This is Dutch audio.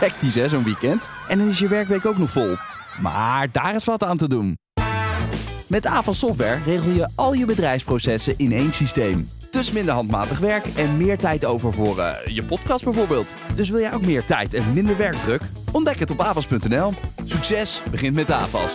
Hectisch hè, zo'n weekend. En dan is je werkweek ook nog vol. Maar daar is wat aan te doen. Met Avas Software regel je al je bedrijfsprocessen in één systeem. Dus minder handmatig werk en meer tijd over voor je podcast bijvoorbeeld. Dus wil jij ook meer tijd en minder werkdruk? Ontdek het op avas.nl. Succes begint met Avas.